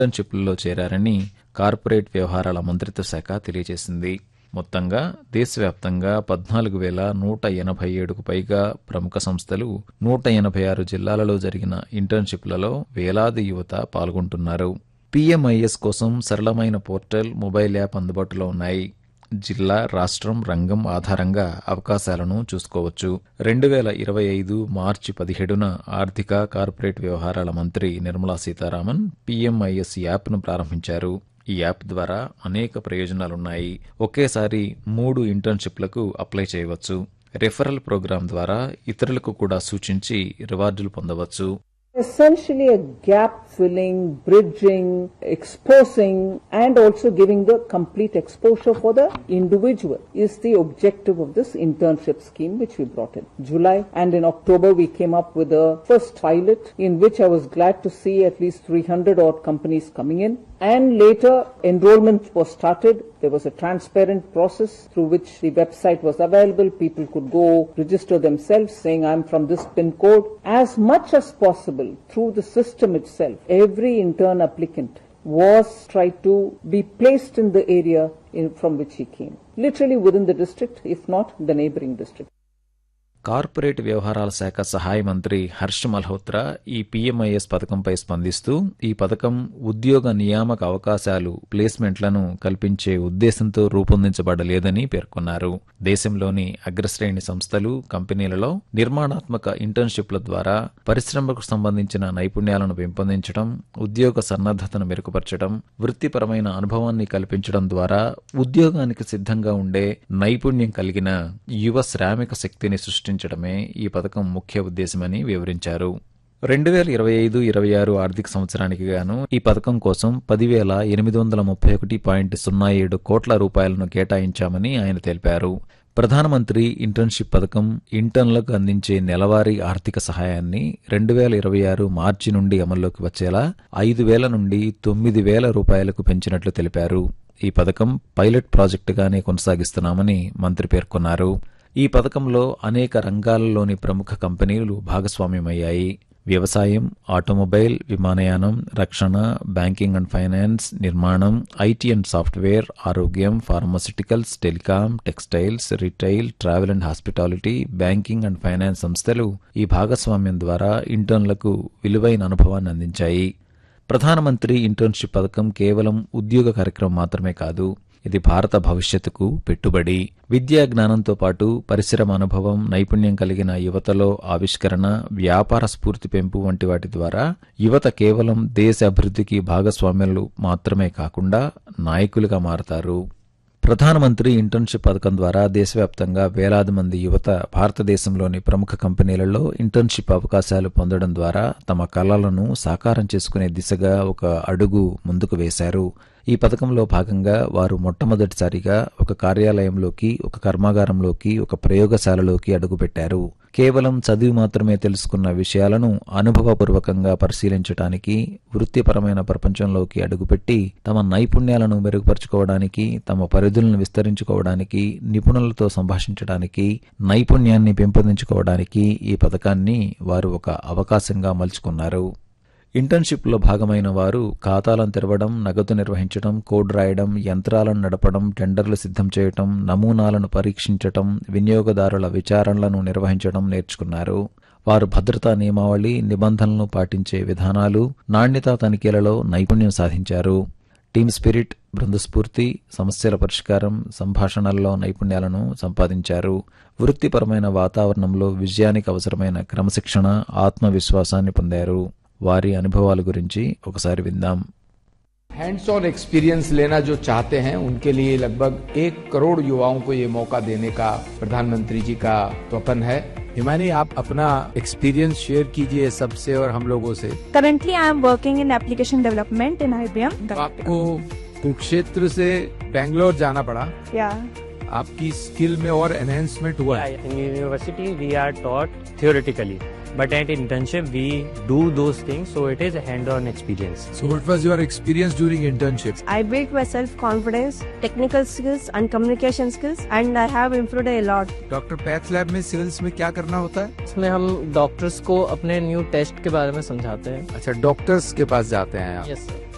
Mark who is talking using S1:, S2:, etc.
S1: ఇంటర్న్షిప్లలో చేరారని corporate వ్యవహారాల మంత్రిత్వ శాఖ తెలియజేసింది. మొత్తంగా దేశవ్యాప్తంగా 14,187కు పైగా ప్రముఖ సంస్థలు 186 జిల్లాలలో జరిగిన ఇంటర్న్షిప్లలో వేలాది యువత పాల్గొంటున్నారు. పీఎంఐఎస్ కోసం సరళమైన పోర్టల్, మొబైల్ యాప్ అందుబాటులో ఉన్నాయి. జిల్లా, రాష్ట్రం, రంగం ఆధారంగా అవకాశాలను చూసుకోవచ్చు. 2025 మార్చి 17న ఆర్థిక, కార్పొరేట్ వ్యవహారాల మంత్రి నిర్మలా సీతారామన్ పీఎంఐఎస్ యాప్ను ప్రారంభించారు. ఈ యాప్ ద్వారా అనేక ప్రయోజనాలున్నాయి. ఒకేసారి 3 ఇంటర్న్షిప్లకు అప్లై చేయవచ్చు. రెఫరల్ ప్రోగ్రాం ద్వారా ఇతరులకు కూడా సూచించి రివార్డులు పొందవచ్చు.
S2: Essentially a gap filling, bridging, exposing and also giving the complete exposure for the individual is the objective of this internship scheme which we brought in July, and in October we came up with the first pilot in which I was glad to see at least 300 odd companies coming in, and later enrollment was started. There was a transparent process through which the website was available. People could go register themselves saying I'm from this PIN code. As much as possible through the system itself, every intern applicant was tried to be placed in the area from which he came, literally within the district, if not the neighboring district.
S1: Corporate వ్యవహారాల శాఖ సహాయ మంత్రి హర్ష్ మల్హోత్రా ఈ పీఎంఐఎస్ పథకంపై స్పందిస్తూ ఈ పథకం ఉద్యోగ నియామక అవకాశాలు, ప్లేస్మెంట్లను కల్పించే ఉద్దేశంతో రూపొందించబడలేదని పేర్కొన్నారు. దేశంలోని అగ్రశ్రేణి సంస్థలు, కంపెనీలలో నిర్మాణాత్మక ఇంటర్న్షిప్ల ద్వారా పరిశ్రమకు సంబంధించిన నైపుణ్యాలను పెంపొందించడం, ఉద్యోగ సన్నద్ధతను మెరుగుపరచడం, వృత్తిపరమైన అనుభవాన్ని కల్పించడం ద్వారా ఉద్యోగానికి సిద్ధంగా ఉండే నైపుణ్యం కలిగిన యువ శ్రామిక శక్తిని సృష్టించడమే ఈ పథకం ముఖ్య ఉద్దేశమని వివరించారు. 2025-26 ఆర్థిక సంవత్సరానికి గాను ఈ పథకం కోసం 10,831.07 కోట్ల రూపాయలను కేటాయించామని ఆయన తెలిపారు. ప్రధానమంత్రి ఇంటర్న్షిప్ పథకం ఇంటర్న్లకు అందించే నెలవారీ ఆర్థిక సహాయాన్ని 2026 మార్చి నుండి అమల్లోకి వచ్చేలా 5,000 నుండి 9,000 రూపాయలకు పెంచినట్లు తెలిపారు. ఈ పథకం పైలట్ ప్రాజెక్టుగానే కొనసాగిస్తున్నామని మంత్రి పేర్కొన్నారు. ఈ పథకంలో అనేక రంగాలలోని ప్రముఖ కంపెనీలు భాగస్వామ్యమయ్యాయి. వ్యవసాయం, ఆటోమొబైల్, విమానయానం, రక్షణ, బ్యాంకింగ్ అండ్ ఫైనాన్స్, నిర్మాణం, ఐటీ అండ్ సాఫ్ట్వేర్, ఆరోగ్యం, pharmaceuticals, telecom, textiles, retail, travel and hospitality, banking and finance సంస్థలు ఈ భాగస్వామ్యం ద్వారా ఇంటర్న్లకు విలువైన అనుభవాన్ని అందించాయి. ప్రధానమంత్రి ఇంటర్న్షిప్ పథకం కేవలం ఉద్యోగ కార్యక్రమం మాత్రమే కాదు, ఇది భారత భవిష్యత్తుకు పెట్టుబడి. విద్యా జ్ఞానంతో పాటు పరిశ్రమ అనుభవం, నైపుణ్యం కలిగిన యువతలో ఆవిష్కరణ, వ్యాపార స్ఫూర్తి పెంపు వంటి వాటి ద్వారా యువత కేవలం దేశ అభివృద్ధికి భాగస్వామ్యాలు మాత్రమే కాకుండా నాయకులుగా మారతారు. ప్రధానమంత్రి ఇంటర్న్షిప్ పథకం ద్వారా దేశవ్యాప్తంగా వేలాది మంది యువత భారతదేశంలోని ప్రముఖ కంపెనీలలో ఇంటర్న్షిప్ అవకాశాలు పొందడం ద్వారా తమ కలలను సాకారం చేసుకునే దిశగా ఒక అడుగు ముందుకు వేశారు. ఈ పథకంలో భాగంగా వారు మొట్టమొదటిసారిగా ఒక కార్యాలయంలోకి, ఒక కర్మాగారంలోకి, ఒక ప్రయోగశాలలోకి అడుగుపెట్టారు. కేవలం చదివి మాత్రమే తెలుసుకున్న విషయాలను అనుభవపూర్వకంగా పరిశీలించడానికి, వృత్తిపరమైన ప్రపంచంలోకి అడుగుపెట్టి తమ నైపుణ్యాలను మెరుగుపరుచుకోవడానికి, తమ పరిధులను విస్తరించుకోవడానికి, నిపుణులతో సంభాషించడానికి, నైపుణ్యాన్ని పెంపొందించుకోవడానికి ఈ పథకాన్ని వారు ఒక అవకాశంగా మలుచుకున్నారు. ఇంటర్న్షిప్లో భాగమైన వారు ఖాతాలను తెరవడం, నగదు నిర్వహించడం, కోడ్ రాయడం, యంత్రాలను నడపడం, టెండర్లు సిద్ధం చేయటం, నమూనాలను పరీక్షించటం, వినియోగదారుల విచారణలను నిర్వహించడం నేర్చుకున్నారు. వారు భద్రతా నియమావళి, నిబంధనలను పాటించే విధానాలు, నాణ్యతా తనిఖీలలో నైపుణ్యం సాధించారు. టీమ్ స్పిరిట్, బృందస్ఫూర్తి, సమస్యల పరిష్కారం, సంభాషణల్లో నైపుణ్యాలను సంపాదించారు. వృత్తిపరమైన వాతావరణంలో విజయానికి అవసరమైన క్రమశిక్షణ, ఆత్మవిశ్వాసాన్ని పొందారు. వారి అనుభవాల గురించి ఒకసారి విందాం.
S3: हैंड्स ऑन एक्सपीरियंस लेना जो चाहते हैं उनके लिए लगभग 1 करोड़ युवाओं को ये मौका देने का प्रधानमंत्री जी का स्वप्न है.
S4: हिमानी, आप अपना एक्सपीरियंस शेयर कीजिए सबसे और हम लोगों से.
S5: Currently I am working in application development in IBM.
S4: आपको कुरुक्षेत्र से बैंगलोर जाना पड़ा.
S5: Yeah.
S4: आपकी स्किल में और एनहेंसमेंट हुआ है.
S6: In university we are taught theoretically, but at internship we do those things, so it is a hand-on experience.
S4: So what was your experience during internship?
S5: I built my self-confidence, technical skills and communication skills, and I have improved a lot.
S4: Doctor path lab में civils में क्या करना होता है?
S6: इसमें हम doctors को अपने न्यू टेस्ट के बारे में समझाते हैं.
S4: अच्छा, डॉक्टर्स के पास जाते हैं आप?
S6: Yes sir.